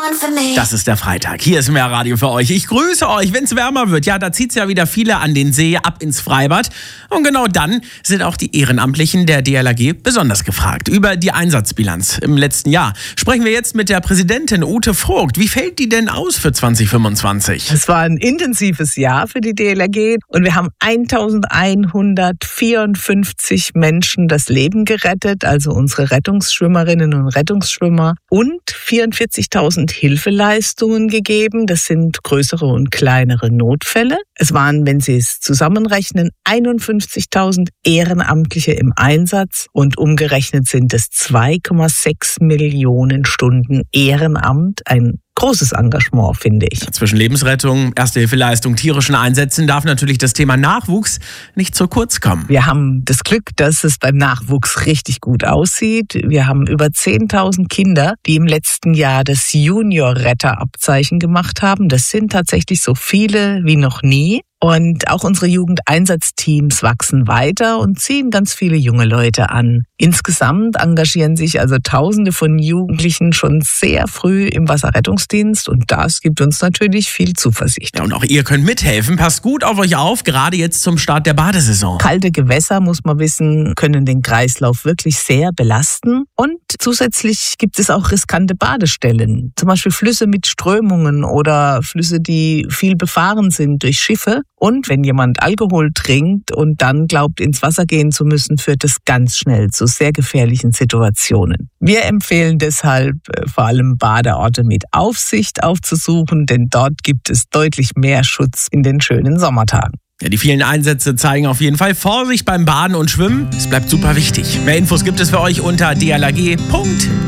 Das ist der Freitag. Hier ist Meerradio für euch. Ich grüße euch, wenn es wärmer wird. Ja, da zieht es ja wieder viele an den See, ab ins Freibad. Und genau dann sind auch die Ehrenamtlichen der DLRG besonders gefragt. Über die Einsatzbilanz im letzten Jahr sprechen wir jetzt mit der Präsidentin Ute Vogt. Wie fällt die denn aus für 2025? Es war ein intensives Jahr für die DLRG und wir haben 1154 Menschen das Leben gerettet, also unsere Rettungsschwimmerinnen und Rettungsschwimmer, und 44.000 Hilfeleistungen gegeben. Das sind größere und kleinere Notfälle. Es waren, wenn Sie es zusammenrechnen, 51.000 Ehrenamtliche im Einsatz und umgerechnet sind es 2,6 Millionen Stunden Ehrenamt. Ein großes Engagement, finde ich. Zwischen Lebensrettung, Erste-Hilfeleistung, tierischen Einsätzen darf natürlich das Thema Nachwuchs nicht zu kurz kommen. Wir haben das Glück, dass es beim Nachwuchs richtig gut aussieht. Wir haben über 10.000 Kinder, die im letzten Jahr das Junior-Retter-Abzeichen gemacht haben. Das sind tatsächlich so viele wie noch nie. Und auch unsere Jugendeinsatzteams wachsen weiter und ziehen ganz viele junge Leute an. Insgesamt engagieren sich also Tausende von Jugendlichen schon sehr früh im Wasserrettungsdienst und das gibt uns natürlich viel Zuversicht. Ja, und auch ihr könnt mithelfen. Passt gut auf euch auf, gerade jetzt zum Start der Badesaison. Kalte Gewässer, muss man wissen, können den Kreislauf wirklich sehr belasten. Und zusätzlich gibt es auch riskante Badestellen, zum Beispiel Flüsse mit Strömungen oder Flüsse, die viel befahren sind durch Schiffe. Und wenn jemand Alkohol trinkt und dann glaubt, ins Wasser gehen zu müssen, führt es ganz schnell zu sehr gefährlichen Situationen. Wir empfehlen deshalb, vor allem Badeorte mit Aufsicht aufzusuchen, denn dort gibt es deutlich mehr Schutz in den schönen Sommertagen. Ja, die vielen Einsätze zeigen auf jeden Fall Vorsicht beim Baden und Schwimmen. Es bleibt super wichtig. Mehr Infos gibt es für euch unter dlrg.de.